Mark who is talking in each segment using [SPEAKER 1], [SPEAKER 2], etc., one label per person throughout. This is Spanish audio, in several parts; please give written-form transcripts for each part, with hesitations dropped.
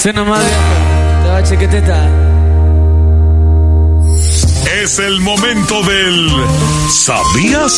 [SPEAKER 1] Así nomás, viejo. Te va chiquitita.
[SPEAKER 2] Es el momento del ¿sabías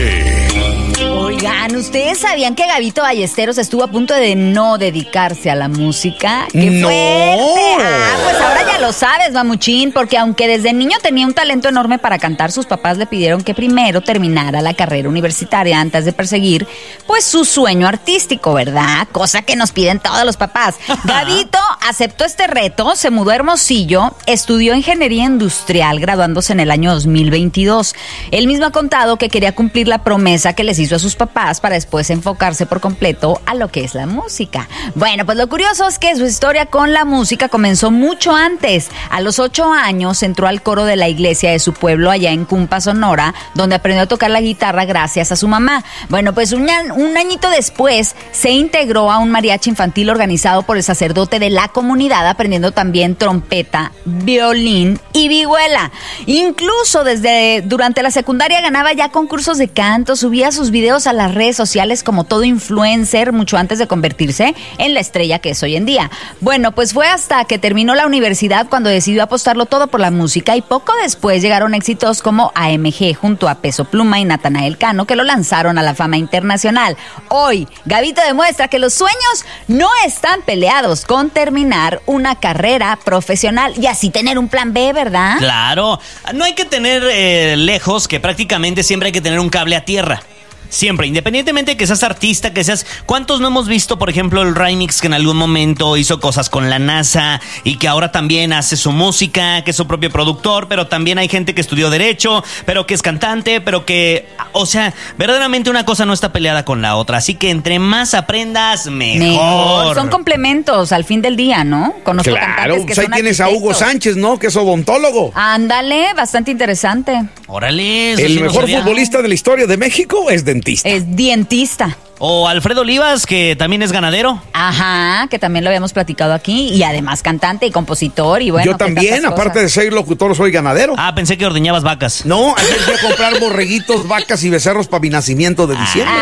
[SPEAKER 2] qué?
[SPEAKER 3] Oigan, ¿ustedes sabían que Gabito Ballesteros estuvo a punto de no dedicarse a la música? ¡Qué
[SPEAKER 4] No.
[SPEAKER 3] fuerte! Pues ahora ya lo sabes, mamuchín, porque aunque desde niño tenía un talento enorme para cantar, sus papás le pidieron que primero terminara la carrera universitaria antes de perseguir, pues, su sueño artístico, ¿verdad? Cosa que nos piden todos los papás. Gabito aceptó este reto, se mudó a Hermosillo, estudió ingeniería industrial, graduándose en el año 2022. Él mismo ha contado que quería cumplir la promesa que les hizo a sus papás para después enfocarse por completo a lo que es la música. Bueno, pues lo curioso es que su historia con la música comenzó mucho antes. A los 8 años entró al coro de la iglesia de su pueblo allá en Cumpa, Sonora, donde aprendió a tocar la guitarra gracias a su mamá. Bueno, pues un añito después se integró a un mariachi infantil organizado por el sacerdote de la comunidad, aprendiendo también trompeta, violín y vihuela. Incluso durante la secundaria ganaba ya concursos de canto, subía sus videos a las redes sociales como todo influencer mucho antes de convertirse en la estrella que es hoy en día. Bueno, pues fue hasta que terminó la universidad cuando decidió apostarlo todo por la música, y poco después llegaron éxitos como AMG junto a Peso Pluma y Natanael Cano, que lo lanzaron a la fama internacional. Hoy, Gabito demuestra que los sueños no están peleados con terminar una carrera profesional y así tener un plan B, ¿verdad?
[SPEAKER 5] Claro, no hay que tener lejos, que prácticamente siempre hay que tener un cable a tierra. Siempre, independientemente de que seas artista, que seas... ¿Cuántos no hemos visto, por ejemplo, el Remix, que en algún momento hizo cosas con la NASA y que ahora también hace su música, que es su propio productor, pero también hay gente que estudió Derecho, pero que es cantante, pero que... O sea, verdaderamente una cosa no está peleada con la otra, así que entre más aprendas, mejor.
[SPEAKER 3] Son complementos al fin del día, ¿no? Conozco cantantes que
[SPEAKER 4] pues ahí
[SPEAKER 3] son
[SPEAKER 4] tienes a Hugo
[SPEAKER 3] arquitectos.
[SPEAKER 4] Sánchez, ¿no? Que es odontólogo.
[SPEAKER 3] Ándale, bastante interesante.
[SPEAKER 5] Órale, eso
[SPEAKER 4] El
[SPEAKER 5] sí no
[SPEAKER 4] mejor
[SPEAKER 5] sabía.
[SPEAKER 4] futbolista de la historia de México es dentista.
[SPEAKER 3] Es dientista.
[SPEAKER 5] O Alfredo Olivas, que también es ganadero.
[SPEAKER 3] Ajá, que también lo habíamos platicado aquí. Y además cantante y compositor y bueno.
[SPEAKER 4] Yo también, aparte de ser locutor, soy ganadero.
[SPEAKER 5] Ah, pensé que ordeñabas vacas.
[SPEAKER 4] No, ayer fui a comprar borreguitos, vacas y becerros para mi nacimiento de diciembre.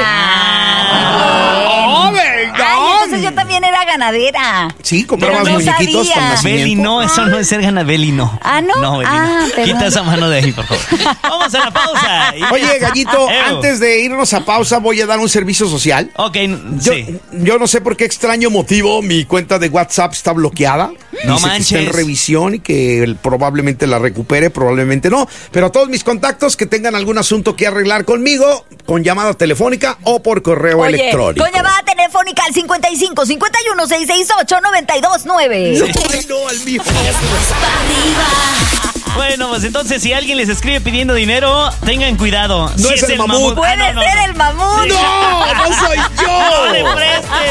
[SPEAKER 3] ¡Oh, entonces yo también era ganadera.
[SPEAKER 4] Sí, comprabas
[SPEAKER 3] Pero no
[SPEAKER 4] muñequitos
[SPEAKER 3] sabía.
[SPEAKER 4] para nacimiento.
[SPEAKER 5] Beli, no, eso no es ser Beli, no.
[SPEAKER 3] Ah, ¿no?
[SPEAKER 5] No, Beli,
[SPEAKER 3] Ah,
[SPEAKER 5] no.
[SPEAKER 3] perdón.
[SPEAKER 5] Quita esa mano de ahí, por favor. Vamos a la pausa.
[SPEAKER 4] Oye, Gallito,
[SPEAKER 5] Ew.
[SPEAKER 4] antes de irnos a pausa voy a dar un servicio social.
[SPEAKER 5] Ok, sí.
[SPEAKER 4] Yo no sé por qué extraño motivo mi cuenta de WhatsApp está bloqueada.
[SPEAKER 5] No
[SPEAKER 4] Dice
[SPEAKER 5] manches.
[SPEAKER 4] que está en revisión y que probablemente la recupere, probablemente no. Pero a todos mis contactos que tengan algún asunto que arreglar conmigo, con llamada telefónica o por correo electrónico.
[SPEAKER 3] Con llamada telefónica al 55 51 668 929.
[SPEAKER 4] Ay, no, al mío.
[SPEAKER 5] Bueno, pues entonces si alguien les escribe pidiendo dinero, tengan cuidado.
[SPEAKER 4] No
[SPEAKER 5] Si
[SPEAKER 4] es el mamut.
[SPEAKER 3] Puede ser el mamut.
[SPEAKER 4] ¡No! ¡No soy yo!
[SPEAKER 5] ¡No le prestes!